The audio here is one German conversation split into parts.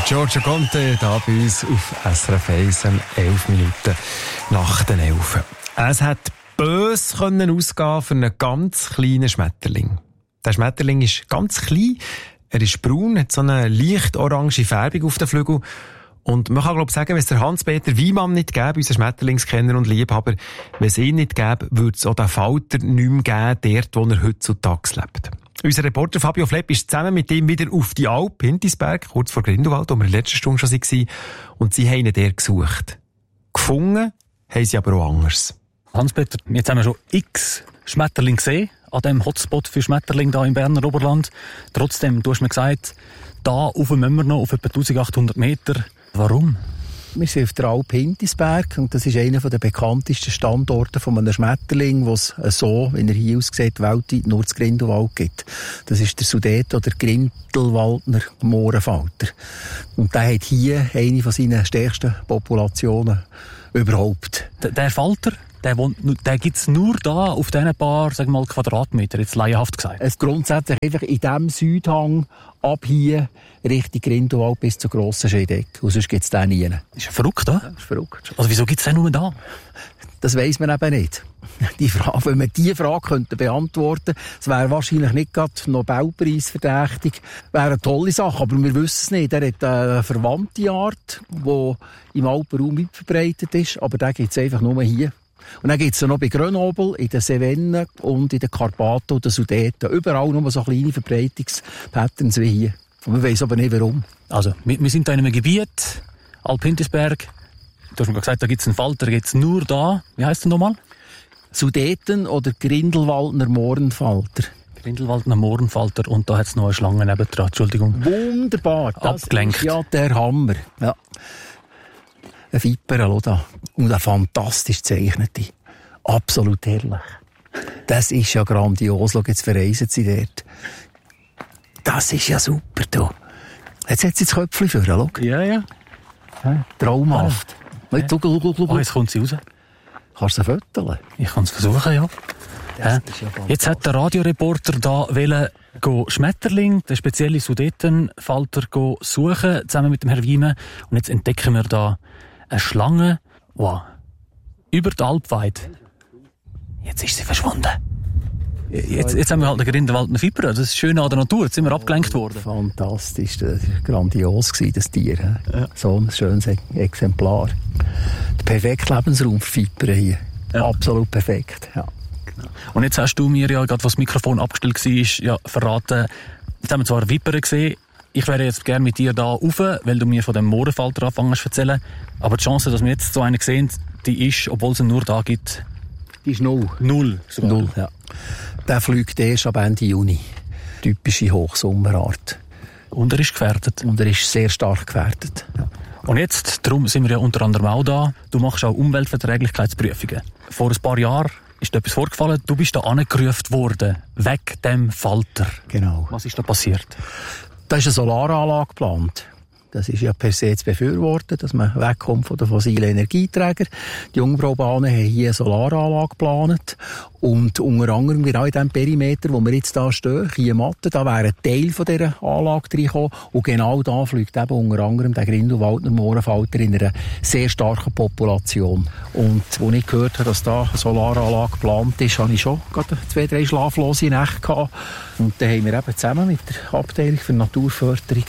Giorgio Conte, da bei uns auf SRF 1, 11 Minuten nach den 11. Es hat böse ausgehen für einen ganz kleinen Schmetterling. Der Schmetterling ist ganz klein, er ist braun, hat so eine leicht orange Färbung auf den Flügeln. Und man kann, glaube ich, sagen, wenn es der Hans-Peter Wiemann nicht gäbe, unser Schmetterlingskenner und Liebhaber, wenn es ihn nicht gäbe, würde es auch den Falter nicht mehr geben, dort, wo er heutzutage lebt. Unser Reporter Fabio Flepp ist zusammen mit ihm wieder auf die Alp, Hintisberg, kurz vor Grindelwald, wo wir in der letzten Stunde schon waren. Und sie haben ihn dort gesucht. Gefunden haben sie aber auch anders. Hans-Peter, jetzt haben wir schon x Schmetterlinge gesehen, an dem Hotspot für Schmetterlinge da im Berner Oberland. Trotzdem, du hast mir gesagt, da rauf müssen wir noch auf etwa 1800 Meter. Warum? Wir sind auf der Alp Hintisberg und das ist einer der bekanntesten Standorte von einem Schmetterling, wo es so, wie er hier aussieht, weltweit nur zu Grindelwald gibt. Das ist der Sudet- oder Grindelwaldner Mohrenfalter. Und der hat hier eine von seinen stärksten Populationen überhaupt. Der Falter, der gibt es nur da auf diesen paar, sagen wir mal, Quadratmeter, jetzt laienhaft gesagt. Es grundsätzlich einfach in diesem Südhang ab hier Richtung Grindelwald bis zur grossen Scheideck. Und sonst gibt es den nie. Ist ja verrückt, oder? Ja, ist verrückt. Also wieso gibt es den nur da? Das weiss man eben nicht. Die Frage, wenn wir diese Frage beantworten könnten, es wäre wahrscheinlich nicht gerade Nobelpreis verdächtig, wäre eine tolle Sache, aber wir wissen es nicht. Er hat eine verwandte Art, die im Alpenraum weit verbreitet ist, aber den gibt es einfach nur hier. Und dann gibt es noch bei Grenoble, in den Cevennen und in den Karpaten und den Sudeten. Überall nur so kleine Verbreitungspatterns wie hier. Und man weiss aber nicht warum. Also, wir sind da in einem Gebiet, Alp Hintisberg. Du hast mir gesagt, da gibt es einen Falter, gibt es nur da. Wie heisst der nochmal? Sudeten oder Grindelwaldner Mohrenfalter. Grindelwaldner Mohrenfalter und da hat es noch eine Schlange nebendran. Entschuldigung. Wunderbar. Das abgelenkt. ist ja der Hammer. Ja. Ein Viper, da. Und eine fantastisch gezeichnete. Absolut herrlich. Das ist ja grandios. Schau, jetzt verreisen sie dort. Das ist ja super, du. Jetzt hat sie das Köpfchen vor, schau. Ja. Traumhaft. Ja. Jetzt kommt sie raus. Kannst du sie föteln? Ich kann es versuchen, ja. Jetzt hat der Radioreporter da Schmetterling, den speziellen Sudetenfalter, suchen, zusammen mit dem Herrn Wiemann. Und jetzt entdecken wir da eine Schlange, wow, über die Alp weit. Jetzt ist sie verschwunden. Jetzt haben wir halt einen Grindelwaldner Viper, das ist schön an der Natur, jetzt sind wir abgelenkt worden. Fantastisch, das war grandios, das Tier. Ja. So ein schönes Exemplar. Der perfekte Lebensraum für Viper hier. Ja. Absolut perfekt, ja. Und jetzt hast du mir ja, gerade was das Mikrofon abgestellt war, ja, verraten, jetzt haben wir zwar Vipern gesehen, ich wäre jetzt gerne mit dir da rauf, weil du mir von dem Mohrenfalter anfängst zu erzählen. Aber die Chance, dass wir jetzt so einen sehen, die ist, obwohl es ihn nur da gibt... Die ist null. Null, ja. Der fliegt erst ab Ende Juni. Typische Hochsommerart. Und er ist gefährdet? Und er ist sehr stark gefährdet. Ja. Und jetzt, darum sind wir ja unter anderem auch da, du machst auch Umweltverträglichkeitsprüfungen. Vor ein paar Jahren ist dir etwas vorgefallen, du bist da angerufen worden, wegen dem Falter. Genau. Was ist da passiert? Da ist eine Solaranlage geplant. Das ist ja per se zu befürworten, dass man wegkommt von den fossilen Energieträgern. Die Jungfraubahnen haben hier eine Solaranlage geplant. Und unter anderem genau in diesem Perimeter, wo wir jetzt da stehen, hier Matte, da wäre ein Teil von dieser Anlage reingekommen. Und genau da fliegt eben unter anderem der Grindelwaldner Mohrenfalter in einer sehr starken Population. Und als ich gehört habe, dass da eine Solaranlage geplant ist, hatte ich schon gerade 2-3 schlaflose Nächte gehabt. Und dann haben wir eben zusammen mit der Abteilung für Naturförderung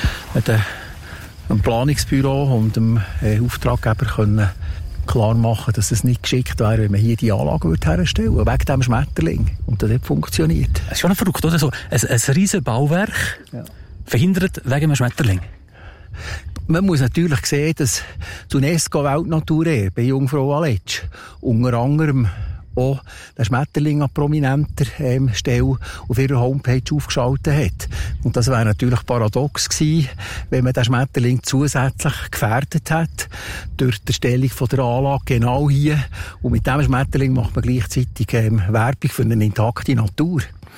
dem Planungsbüro und dem Auftraggeber können klar machen, dass es nicht geschickt wäre, wenn man hier die Anlage herstellen würde, wegen dem Schmetterling. Und das hat funktioniert. Das ist schon verrückt, oder? So ein riesen Bauwerk verhindert wegen einem Schmetterling. Man muss natürlich sehen, dass die UNESCO-Weltnaturerbe Jungfrau Aletsch unter anderem auch den Schmetterling an prominenter Stelle auf ihrer Homepage aufgeschaltet hat. Und das wäre natürlich paradox gewesen, wenn man den Schmetterling zusätzlich gefährdet hat durch die Erstellung von der Anlage genau hier. Und mit diesem Schmetterling macht man gleichzeitig Werbung für eine intakte Natur.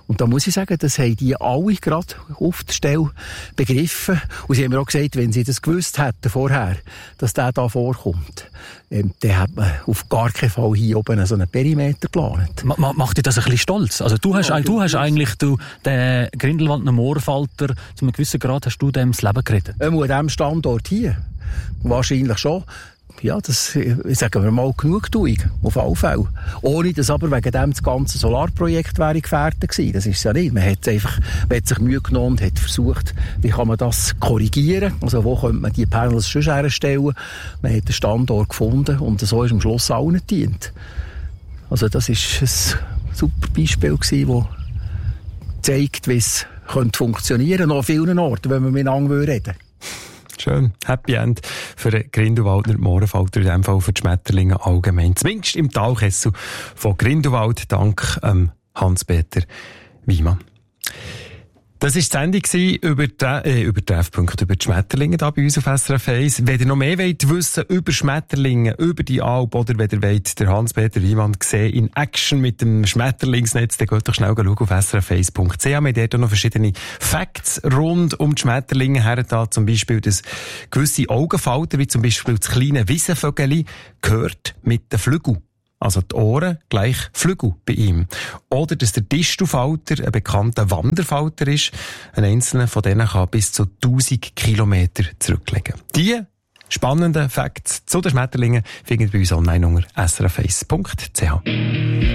Und da muss ich sagen, das haben die alle gerade auf der Stelle begriffen. Und sie haben mir auch gesagt, wenn sie das gewusst hätten vorher, dass der da vorkommt, dann hat man auf gar keinen Fall hier oben so einen Perimeter geplant. Macht dich das ein bisschen stolz? Also du hast eigentlich den Grindelwaldner Moorfalter, zu einem gewissen Grad hast du dem das Leben gerettet? An diesem Standort hier? Wahrscheinlich schon. Ja, das, sagen wir mal, Genugtuung, auf alle Fälle. Ohne dass aber wegen dem das ganze Solarprojekt wäre gefährdet gewesen. Das ist es ja nicht. Man hat sich Mühe genommen und hat versucht, wie kann man das korrigieren? Also, wo könnte man die Panels schon herstellen? Man hat den Standort gefunden und so ist am Schluss allen gedient. Also, das ist ein super Beispiel gewesen, das zeigt, wie es funktionieren könnte, noch an vielen Orten, wenn wir miteinander reden würden. Schön. Happy End für den Grindelwaldner Moorfalter, in diesem Fall für die Schmetterlinge allgemein. Zumindest im Talkessel von Grindelwald, dank Hans-Peter Wyman. Das war die Sendung über Treffpunkt, über die Schmetterlinge da bei uns auf SRF 1. Wenn ihr noch mehr wissen wollt über Schmetterlinge, über die Alp, oder wenn ihr wollt, der Hans-Peter Wyman sehen in Action mit dem Schmetterlingsnetz, dann geht doch schnell schauen auf srf1.ch. Wir haben dort auch noch verschiedene Facts rund um die Schmetterlinge her, da zum Beispiel, dass gewisse Augenfalter, wie zum Beispiel das kleine Wiesenvögeli, gehört mit den Flügeln. Also die Ohren gleich Flügel bei ihm. Oder dass der Distelfalter ein bekannter Wanderfalter ist. Ein einzelner von denen kann bis zu 1000 Kilometer zurücklegen. Die spannenden Facts zu den Schmetterlingen findet ihr bei uns online unter srf1.ch.